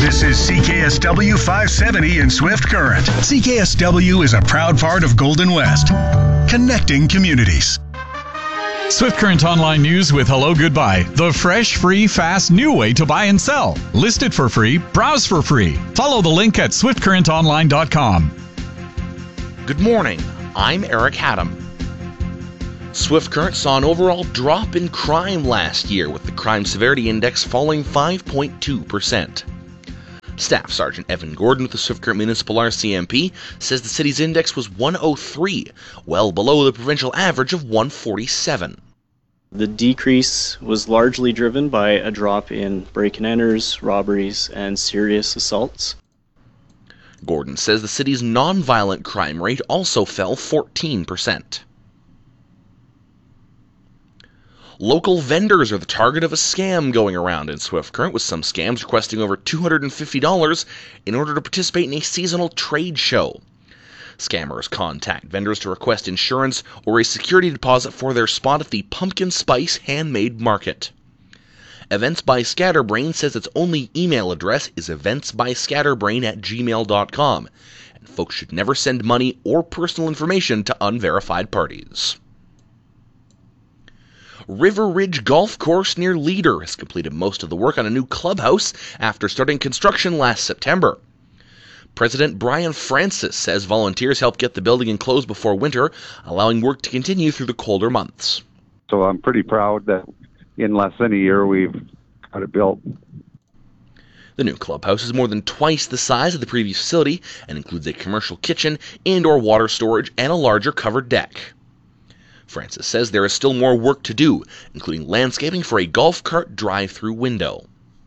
This is CKSW 570 in Swift Current. CKSW is a proud part of Golden West, connecting communities. Swift Current Online News with Hello Goodbye. The fresh, free, fast, new way to buy and sell. List it for free. Browse for free. Follow the link at swiftcurrentonline.com. Good morning. I'm Eric Haddam. Swift Current saw an overall drop in crime last year, with the Crime Severity Index falling 5.2%. Staff Sergeant Evan Gordon with the Swift Current Municipal RCMP says the city's index was 103, well below the provincial average of 147. The decrease was largely driven by a drop in break-and-enters, robberies, and serious assaults. Gordon says the city's non-violent crime rate also fell 14%. Local vendors are the target of a scam going around in Swift Current, with some scams requesting over $250 in order to participate in a seasonal trade show. Scammers contact vendors to request insurance or a security deposit for their spot at the Pumpkin Spice Handmade Market. Events by Scatterbrain says its only email address is eventsbyscatterbrain@gmail.com, and folks should never send money or personal information to unverified parties. River Ridge Golf Course near Leader has completed most of the work on a new clubhouse after starting construction last September. President Brian Francis says volunteers helped get the building enclosed before winter, allowing work to continue through the colder months. So I'm pretty proud that in less than a year we've got it built. The new clubhouse is more than twice the size of the previous facility and includes a commercial kitchen, indoor water storage, and a larger covered deck. Francis says there is still more work to do, including landscaping for a golf cart drive-through window.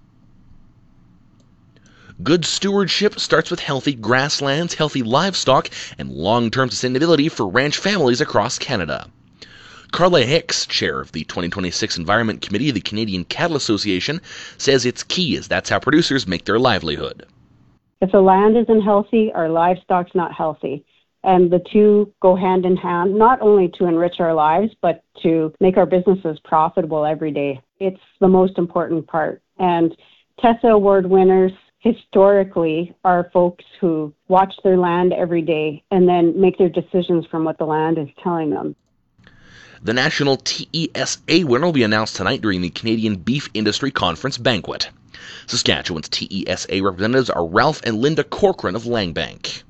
Good stewardship starts with healthy grasslands, healthy livestock, and long-term sustainability for ranch families across Canada. Carla Hicks, chair of the 2026 Environment Committee of the Canadian Cattle Association, says it's key as that's how producers make their livelihood. If the land isn't healthy, our livestock's not healthy. And the two go hand in hand, not only to enrich our lives, but to make our businesses profitable every day. It's the most important part. And TESSA Award winners historically are folks who watch their land every day and then make their decisions from what the land is telling them. The National TESA winner will be announced tonight during the Canadian Beef Industry Conference banquet. Saskatchewan's TESA representatives are Ralph and Linda Corcoran of Langbank.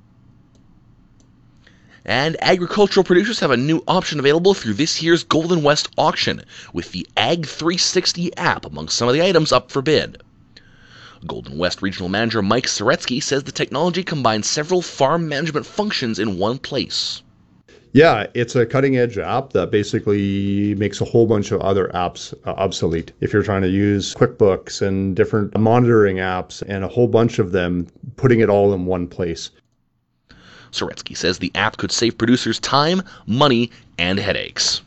And agricultural producers have a new option available through this year's Golden West auction, with the Ag 360 app among some of the items up for bid. Golden West Regional Manager Mike Soretsky says the technology combines several farm management functions in one place. Yeah, it's a cutting-edge app that basically makes a whole bunch of other apps obsolete. If you're trying to use QuickBooks and different monitoring apps and a whole bunch of them, putting it all in one place. Soretsky says the app could save producers time, money, and headaches.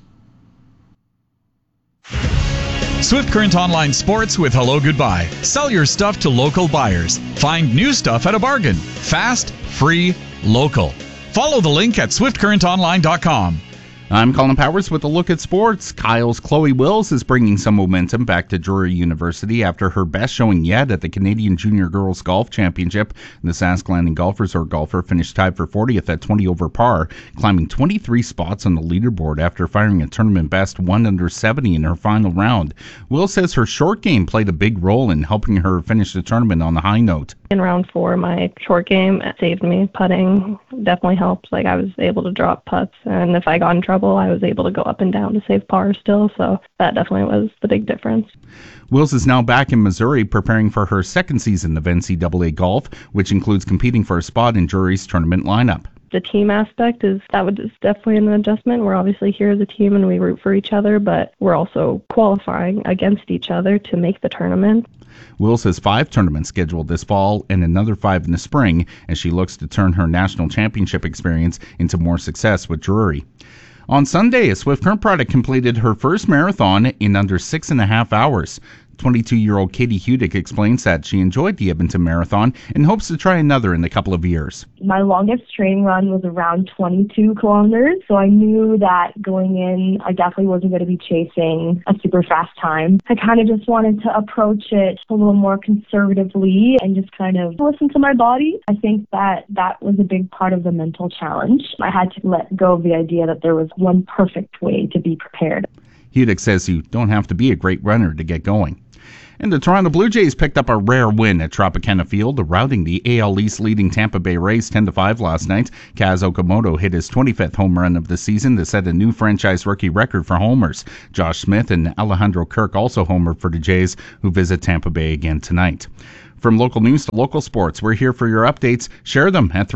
Swift Current Online Sports with Hello Goodbye. Sell your stuff to local buyers. Find new stuff at a bargain. Fast, free, local. Follow the link at swiftcurrentonline.com. I'm Colin Powers with a look at sports. Kyle's Chloe Wills is bringing some momentum back to Drury University after her best showing yet at the Canadian Junior Girls Golf Championship. The Sask Landing Golf Resort golfer finished tied for 40th at 20 over par, climbing 23 spots on the leaderboard after firing a tournament best 1 under 70 in her final round. Wills says her short game played a big role in helping her finish the tournament on a high note. In round 4, my short game saved me. Putting definitely helped. I was able to drop putts, and if I got in trouble, I was able to go up and down to save par still, so that definitely was the big difference. Wills is now back in Missouri preparing for her second season of NCAA golf, which includes competing for a spot in Drury's tournament lineup. The team aspect is definitely an adjustment. We're obviously here as a team and we root for each other, but we're also qualifying against each other to make the tournament. Wills has 5 tournaments scheduled this fall and another 5 in the spring as she looks to turn her national championship experience into more success with Drury. On Sunday, a Swift Current product completed her first marathon in under 6.5 hours. 22-year-old Katie Hudick explains that she enjoyed the Edmonton Marathon and hopes to try another in a couple of years. My longest training run was around 22 kilometers, so I knew that going in, I definitely wasn't going to be chasing a super fast time. I kind of just wanted to approach it a little more conservatively and just kind of listen to my body. I think that was a big part of the mental challenge. I had to let go of the idea that there was one perfect way to be prepared. Hudick says you don't have to be a great runner to get going. And the Toronto Blue Jays picked up a rare win at Tropicana Field, routing the AL East leading Tampa Bay Rays 10-5 last night. Kaz Okamoto hit his 25th home run of the season to set a new franchise rookie record for homers. Josh Smith and Alejandro Kirk also homered for the Jays, who visit Tampa Bay again tonight. From local news to local sports, we're here for your updates. Share them at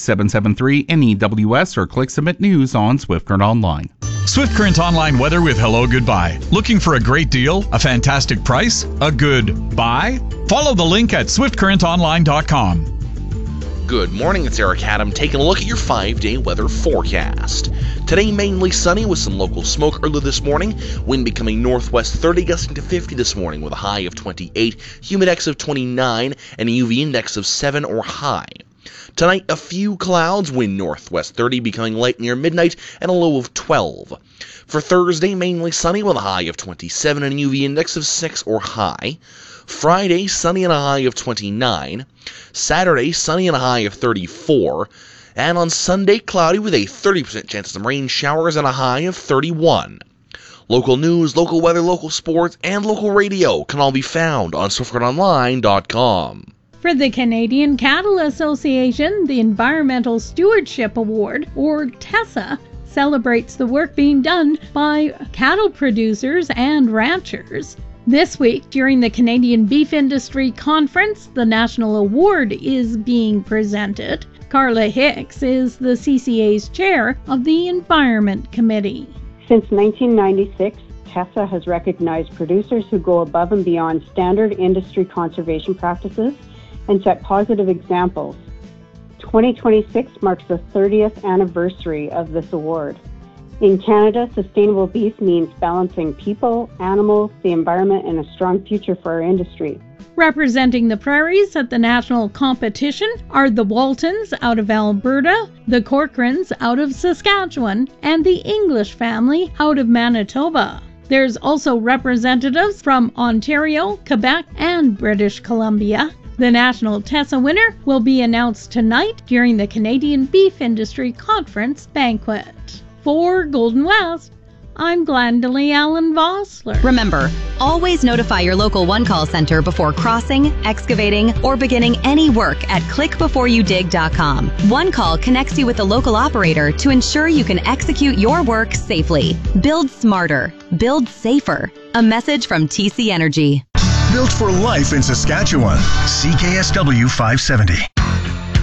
306-773-NEWS or click Submit News on Swift Current Online. Swift Current Online weather with Hello Goodbye. Looking for a great deal, a fantastic price, a good buy? Follow the link at swiftcurrentonline.com. Good morning, it's Eric Adam taking a look at your 5-day weather forecast. Today mainly sunny with some local smoke early this morning, wind becoming northwest 30 gusting to 50 this morning with a high of 28, humidex of 29, and a UV index of 7 or high. Tonight, a few clouds, wind northwest 30 becoming light near midnight, and a low of 12. For Thursday, mainly sunny with a high of 27 and a UV index of 6 or high. Friday, sunny and a high of 29. Saturday, sunny and a high of 34. And on Sunday, cloudy with a 30% chance of some rain showers and a high of 31. Local news, local weather, local sports, and local radio can all be found on SwiftCurrentOnline.com. For the Canadian Cattle Association, the Environmental Stewardship Award, or TESA, celebrates the work being done by cattle producers and ranchers. This week, during the Canadian Beef Industry Conference, the National Award is being presented. Carla Hicks is the CCA's chair of the Environment Committee. Since 1996, TESA has recognized producers who go above and beyond standard industry conservation practices and set positive examples. 2026 marks the 30th anniversary of this award. In Canada, sustainable beef means balancing people, animals, the environment, and a strong future for our industry. Representing the prairies at the national competition are the Waltons out of Alberta, the Corcorans out of Saskatchewan, and the English family out of Manitoba. There's also representatives from Ontario, Quebec, and British Columbia. The National TESA winner will be announced tonight during the Canadian Beef Industry Conference banquet. For Golden West, I'm Glendalee Allen Vossler. Remember, always notify your local one-call center before crossing, excavating, or beginning any work at clickbeforeyoudig.com. One Call connects you with the local operator to ensure you can execute your work safely. Build smarter. Build safer. A message from TC Energy. Built for life in Saskatchewan. CKSW 570.